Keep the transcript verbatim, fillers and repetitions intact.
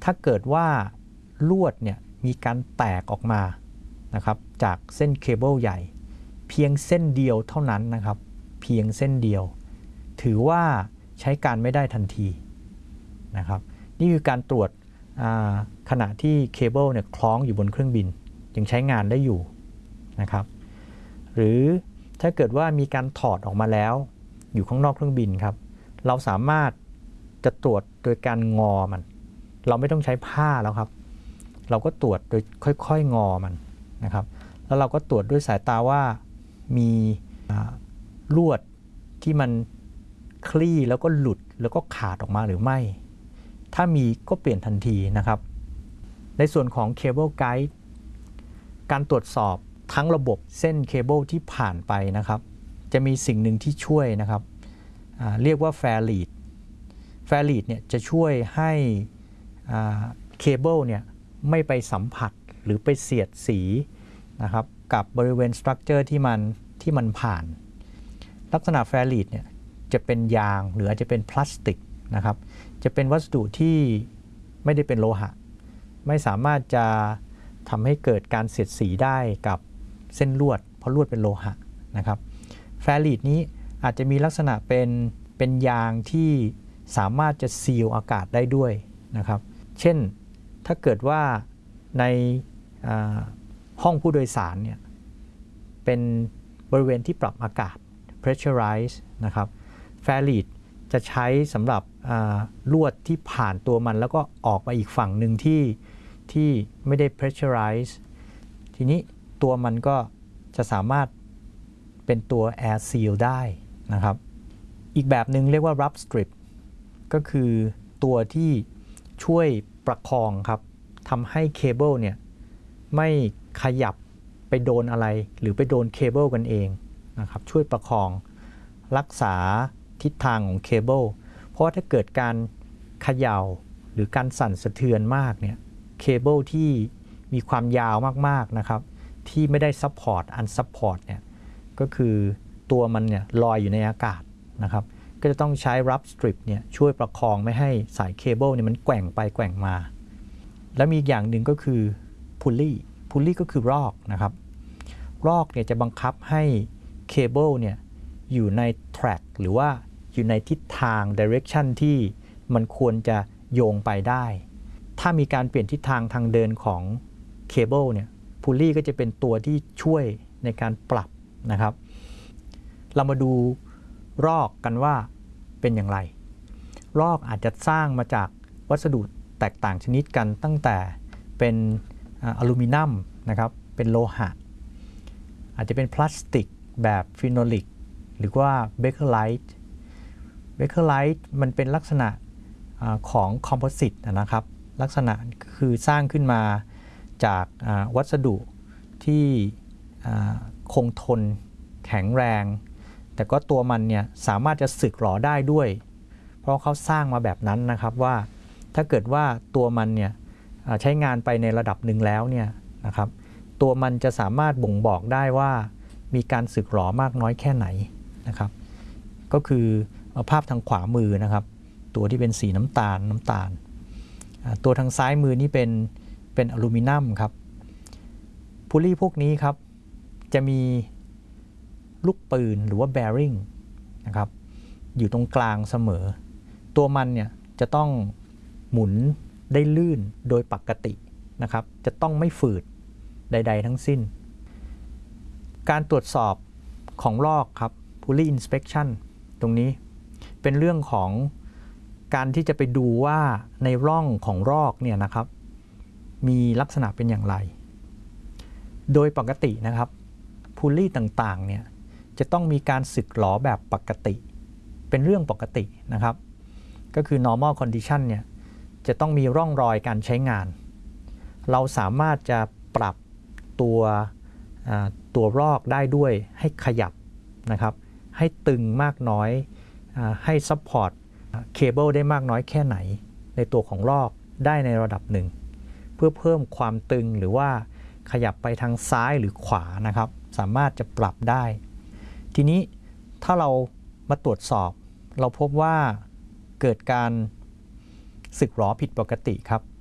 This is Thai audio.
ถ้าเกิดว่าลวดเนี่ยมีการแตกออกมานะครับจากเส้นเคเบิลใหญ่เพียงเส้นเดียวเท่านั้นนะครับเพียงเส้นเดียวถือว่าใช้การไม่ได้ทันทีนะครับนี่คือการตรวจขณะที่เคเบิลเนี่ยคล้องอยู่บนเครื่องบินยังใช้งานได้อยู่นะครับหรือถ้าเกิดว่ามีการถอดออกมาแล้วอยู่ข้างนอกเครื่องบินครับเราสามารถจะตรวจโดยการงอมันเราไม่ต้องใช้ผ้าแล้วครับเราก็ตรวจโดยค่อยๆงอมันนะครับแล้วเราก็ตรวจด้วยสายตาว่ามีลวดที่มันคลี่แล้วก็หลุดแล้วก็ขาดออกมาหรือไม่ถ้ามีก็เปลี่ยนทันทีนะครับในส่วนของเคเบิลไกด์การตรวจสอบทั้งระบบเส้นเคเบิลที่ผ่านไปนะครับจะมีสิ่งหนึ่งที่ช่วยนะครับเรียกว่าแฟลีดแฟลีดเนี่ยจะช่วยให้เคเบิลเนี่ยไม่ไปสัมผัสหรือไปเสียดสีนะครับกับบริเวณสตรัคเจอร์ที่มันที่มันผ่านลักษณะแฟลีดเนี่ยจะเป็นยางหรืออาจจะเป็นพลาสติกนะครับจะเป็นวัสดุที่ไม่ได้เป็นโลหะไม่สามารถจะทำให้เกิดการเสียดสีได้กับเส้นลวดเพราะลวดเป็นโลหะนะครับแฟลีดนี้อาจจะมีลักษณะเป็นเป็นยางที่สามารถจะซีลอากาศได้ด้วยนะครับเช่นถ้าเกิดว่าในห้องผู้โดยสารเนี่ยเป็นบริเวณที่ปรับอากาศ pressurize นะครับแฟลีดจะใช้สำหรับลวดที่ผ่านตัวมันแล้วก็ออกไปอีกฝั่งหนึ่งที่ที่ไม่ได้ pressurize ทีนี้ตัวมันก็จะสามารถเป็นตัว air seal ได้นะครับอีกแบบหนึ่งเรียกว่า rub strip ก็คือตัวที่ช่วยประคองครับทำให้เคเบิลเนี่ยไม่ขยับไปโดนอะไรหรือไปโดนเคเบิลกันเองนะครับช่วยประคองรักษาทิศทางของเคเบิลเพราะว่าถ้าเกิดการเขย่าหรือการสั่นสะเทือนมากเนี่ยเคเบิลที่มีความยาวมากๆนะครับที่ไม่ได้ซัพพอร์ตอันซัพพอร์ตเนี่ยก็คือตัวมันเนี่ยลอยอยู่ในอากาศนะครับก็จะต้องใช้ rub strip เนี่ยช่วยประคองไม่ให้สายเคเบิลเนี่ยมันแกว่งไปแกว่งมาแล้วมีอีกอย่างหนึ่งก็คือ pulley pulley ก็คือรอกนะครับรอกเนี่ยจะบังคับให้เคเบิลเนี่ยอยู่ใน track หรือว่าอยู่ในทิศทาง direction ที่มันควรจะโยงไปได้ถ้ามีการเปลี่ยนทิศทางทางเดินของเคเบิลเนี่ยพูลลี่ก็จะเป็นตัวที่ช่วยในการปรับนะครับเรามาดูรอกกันว่าเป็นอย่างไรรอกอาจจะสร้างมาจากวัสดุแตกต่างชนิดกันตั้งแต่เป็นอลูมิเนียมนะครับเป็นโลหะอาจจะเป็นพลาสติกแบบฟีโนลิกหรือว่าเบเกอร์ไลท์เบเกอร์ไลท์มันเป็นลักษณะของคอมโพสิตนะครับลักษณะคือสร้างขึ้นมาจากวัสดุที่คงทนแข็งแรงแต่ก็ตัวมันเนี่ยสามารถจะสึกหรอได้ด้วยเพราะเขาสร้างมาแบบนั้นนะครับว่าถ้าเกิดว่าตัวมันเนี่ยใช้งานไปในระดับหนึ่งแล้วเนี่ยนะครับตัวมันจะสามารถบ่งบอกได้ว่ามีการสึกหรอมากน้อยแค่ไหนนะครับก็คือภาพทางขวามือนะครับตัวที่เป็นสีน้ำตาลน้ำตาลตัวทางซ้ายมือนี่เป็นเป็นอลูมิเนียมครับพูลลี่พวกนี้ครับจะมีลูกปืนหรือว่า bearing นะครับอยู่ตรงกลางเสมอตัวมันเนี่ยจะต้องหมุนได้ลื่นโดยปกตินะครับจะต้องไม่ฝืดใดๆทั้งสิ้นการตรวจสอบของลอกครับ pulley inspection ตรงนี้เป็นเรื่องของการที่จะไปดูว่าในร่องของรอกเนี่ยนะครับมีลักษณะเป็นอย่างไรโดยปกตินะครับพูลลี่ต่างๆเนี่ยจะต้องมีการสึกหรอแบบปกติเป็นเรื่องปกตินะครับก็คือ normal condition เนี่ยจะต้องมีร่องรอยการใช้งานเราสามารถจะปรับตัวตัวรอกได้ด้วยให้ขยับนะครับให้ตึงมากน้อยให้ซัพพอร์ตเคเบิลได้มากน้อยแค่ไหนในตัวของรอกได้ในระดับหนึ่งเพื่อเพิ่มความตึงหรือว่าขยับไปทางซ้ายหรือขวานะครับสามารถจะปรับได้ทีนี้ถ้าเรามาตรวจสอบเราพบว่าเกิดการสึกหรอผิดปกติครับ